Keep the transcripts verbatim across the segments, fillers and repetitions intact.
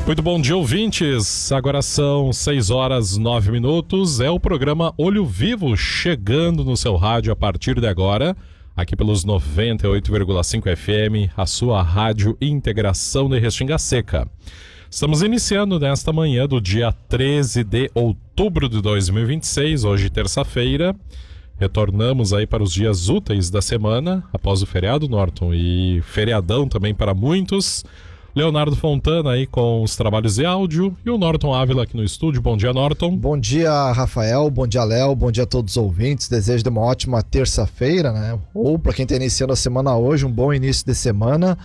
Muito bom dia, ouvintes. Agora são seis horas nove minutos. É o programa Olho Vivo chegando no seu rádio a partir de agora, aqui pelos noventa e oito vírgula cinco F M, a sua rádio Integração de Restinga Seca. Estamos iniciando nesta manhã do dia treze de outubro de dois mil e vinte e seis, hoje terça-feira. Retornamos aí para os dias úteis da semana, após o feriado, Norton, e feriadão também para muitos. Leonardo Fontana aí com os trabalhos de áudio e o Norton Ávila aqui no estúdio. Bom dia, Norton. Bom dia, Rafael. Bom dia, Léo. Bom dia a todos os ouvintes. Desejo de uma ótima terça-feira, né? Ou para quem está iniciando a semana hoje, um bom início de semana.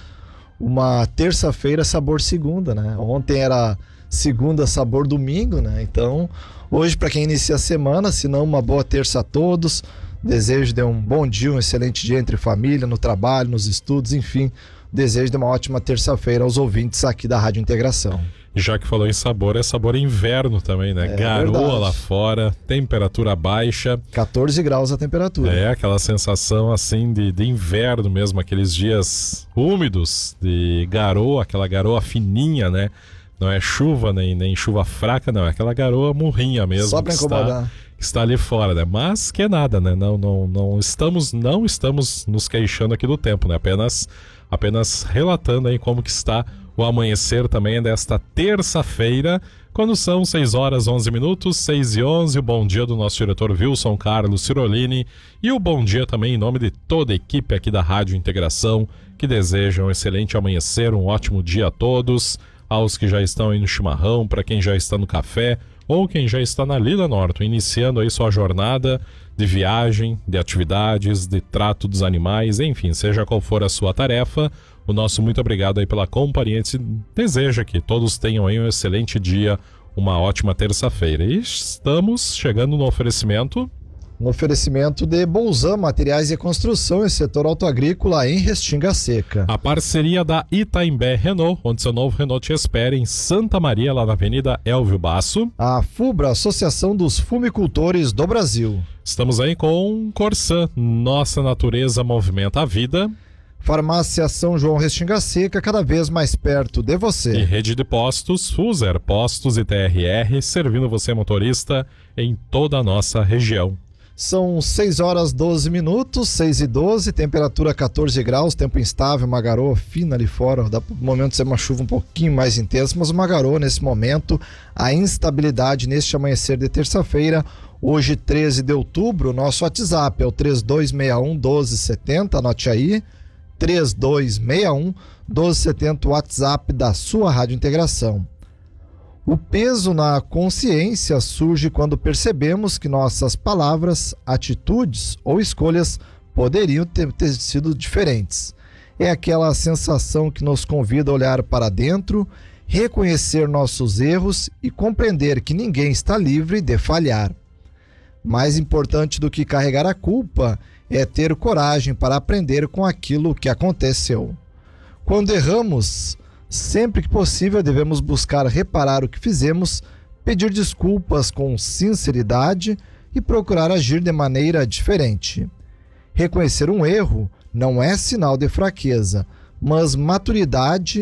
Uma terça-feira sabor segunda, né? Ontem era segunda sabor domingo, né? Então, hoje para quem inicia a semana, se não, uma boa terça a todos. Desejo de um bom dia, um excelente dia entre família, no trabalho, nos estudos, enfim. Desejo de uma ótima terça-feira aos ouvintes aqui da Rádio Integração. Já que falou em sabor, é sabor inverno também, né? É, Garoa verdade. lá fora, temperatura baixa. catorze graus a temperatura. É, aquela sensação assim de, de inverno mesmo, aqueles dias úmidos de garoa, aquela garoa fininha, né? Não é chuva nem, nem chuva fraca, não. É aquela garoa murrinha mesmo. Só pra que incomodar. Está, que está ali fora, né? Mas que é nada, né? Não, não, não, estamos, não estamos nos queixando aqui do tempo, né? Apenas... Apenas relatando aí como que está o amanhecer também desta terça-feira, quando são seis horas onze minutos, seis e onze, o bom dia do nosso diretor Wilson Carlos Cirolini e o bom dia também em nome de toda a equipe aqui da Rádio Integração, que deseja um excelente amanhecer, um ótimo dia a todos, aos que já estão aí no chimarrão, para quem já está no café, ou quem já está na Lila Norton, iniciando aí sua jornada de viagem, de atividades, de trato dos animais, enfim, seja qual for a sua tarefa, o nosso muito obrigado aí pela companhia. A gente deseja que todos tenham aí um excelente dia, uma ótima terça-feira. E estamos chegando no oferecimento... No oferecimento de Bolzan Materiais de Construção e Setor Autoagrícola em Restinga Seca. A parceria da Itaimbé Renault, onde seu novo Renault te espera em Santa Maria, lá na Avenida Elvio Basso. A FUBRA, Associação dos Fumicultores do Brasil. Estamos aí com Corsan, nossa natureza movimenta a vida. Farmácia São João Restinga Seca, cada vez mais perto de você. E rede de postos Fuser, postos e T R R, servindo você motorista em toda a nossa região. São seis horas doze minutos, seis e doze, temperatura catorze graus, tempo instável, uma garoa fina ali fora, dá pro momento ser uma chuva um pouquinho mais intensa, mas uma garoa nesse momento, a instabilidade neste amanhecer de terça-feira, hoje treze de outubro, nosso WhatsApp é o três dois seis um, um dois sete zero, anote aí, três dois seis um, um dois sete zero, WhatsApp da sua Rádio Integração. O peso na consciência surge quando percebemos que nossas palavras, atitudes ou escolhas poderiam ter, ter sido diferentes. É aquela sensação que nos convida a olhar para dentro, reconhecer nossos erros e compreender que ninguém está livre de falhar. Mais importante do que carregar a culpa é ter coragem para aprender com aquilo que aconteceu. Quando erramos, sempre que possível, devemos buscar reparar o que fizemos, pedir desculpas com sinceridade e procurar agir de maneira diferente. Reconhecer um erro não é sinal de fraqueza, mas maturidade